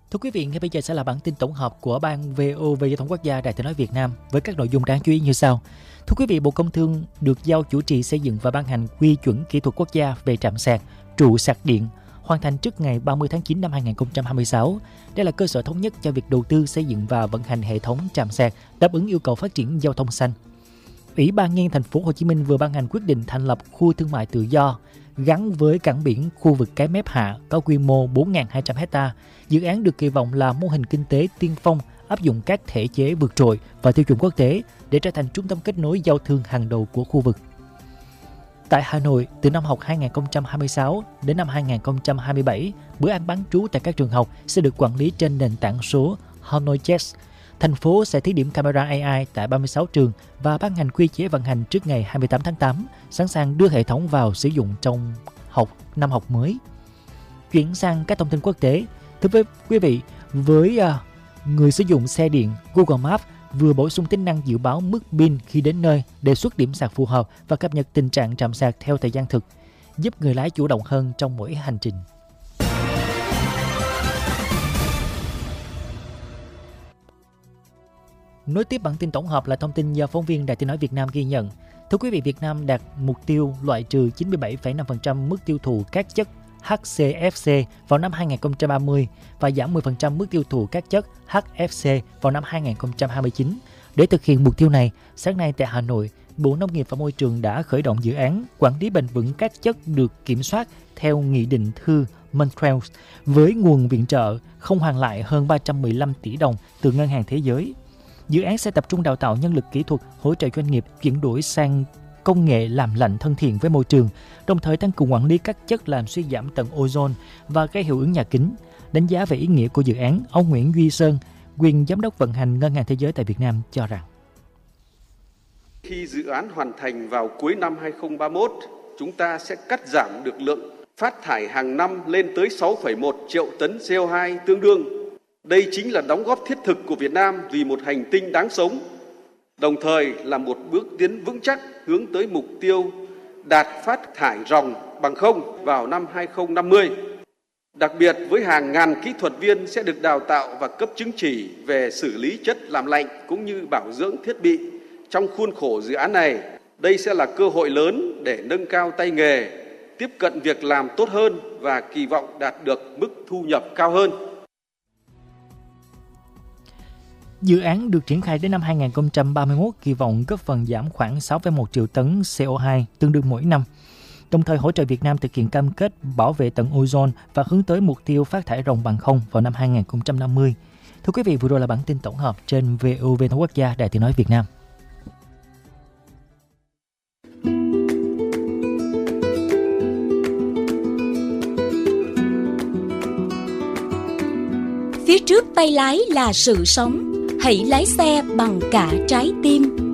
Thưa quý vị, ngay bây giờ sẽ là bản tin tổng hợp của Ban VOV Giao thông Quốc gia Đài Tiếng nói Việt Nam với các nội dung đáng chú ý như sau. Thưa quý vị, Bộ Công Thương được giao chủ trì xây dựng và ban hành quy chuẩn kỹ thuật quốc gia về trạm sạc, trụ sạc điện, hoàn thành trước ngày 30 tháng 9 năm 2026. Đây là cơ sở thống nhất cho việc đầu tư xây dựng và vận hành hệ thống trạm sạc đáp ứng yêu cầu phát triển giao thông xanh. Ủy ban nhân dân thành phố Hồ Chí Minh vừa ban hành quyết định thành lập khu thương mại tự do gắn với cảng biển khu vực Cái Mép Hạ có quy mô 4.200 ha. Dự án được kỳ vọng là mô hình kinh tế tiên phong áp dụng các thể chế vượt trội và tiêu chuẩn quốc tế để trở thành trung tâm kết nối giao thương hàng đầu của khu vực. Tại Hà Nội, từ năm học 2026 đến năm 2027, bữa ăn bán trú tại các trường học sẽ được quản lý trên nền tảng số HANOIJET. Thành phố sẽ thí điểm camera AI tại 36 trường và ban hành quy chế vận hành trước ngày 28 tháng 8, sẵn sàng đưa hệ thống vào sử dụng trong năm học mới. Chuyển sang các thông tin quốc tế. Thưa quý vị, với người sử dụng xe điện, Google Maps vừa bổ sung tính năng dự báo mức pin khi đến nơi, đề xuất điểm sạc phù hợp và cập nhật tình trạng trạm sạc theo thời gian thực, giúp người lái chủ động hơn trong mỗi hành trình. Nối tiếp bản tin tổng hợp là thông tin do phóng viên Đài Tiếng nói Việt Nam ghi nhận. Thưa quý vị, Việt Nam đạt mục tiêu loại trừ 97,5% mức tiêu thụ các chất HCFC vào năm 2030 và giảm 10% mức tiêu thụ các chất HFC vào năm 2029. Để thực hiện mục tiêu này, sáng nay tại Hà Nội, Bộ Nông nghiệp và Môi trường đã khởi động dự án quản lý bền vững các chất được kiểm soát theo Nghị định thư Montreal với nguồn viện trợ không hoàn lại hơn 315 tỷ đồng từ Ngân hàng Thế giới. Dự án sẽ tập trung đào tạo nhân lực kỹ thuật, hỗ trợ doanh nghiệp chuyển đổi sang công nghệ làm lạnh thân thiện với môi trường, đồng thời tăng cường quản lý các chất làm suy giảm tầng ozone và gây hiệu ứng nhà kính. Đánh giá về ý nghĩa của dự án, ông Nguyễn Duy Sơn, quyền giám đốc vận hành Ngân hàng Thế giới tại Việt Nam cho rằng: khi dự án hoàn thành vào cuối năm 2031, chúng ta sẽ cắt giảm được lượng phát thải hàng năm lên tới 6,1 triệu tấn CO2 tương đương. Đây chính là đóng góp thiết thực của Việt Nam vì một hành tinh đáng sống, đồng thời là một bước tiến vững chắc hướng tới mục tiêu đạt phát thải ròng bằng không vào năm 2050. Đặc biệt với hàng ngàn kỹ thuật viên sẽ được đào tạo và cấp chứng chỉ về xử lý chất làm lạnh cũng như bảo dưỡng thiết bị trong khuôn khổ dự án này. Đây sẽ là cơ hội lớn để nâng cao tay nghề, tiếp cận việc làm tốt hơn và kỳ vọng đạt được mức thu nhập cao hơn. Dự án được triển khai đến năm 2031 kỳ vọng góp phần giảm khoảng 6,1 triệu tấn CO2 tương đương mỗi năm, đồng thời hỗ trợ Việt Nam thực hiện cam kết bảo vệ tầng ozone và hướng tới mục tiêu phát thải ròng bằng không vào năm 2050. Thưa quý vị, vừa rồi là bản tin tổng hợp trên VOV Quốc gia Đài Tiếng nói Việt Nam. Phía trước tay lái là sự sống, hãy lái xe bằng cả trái tim.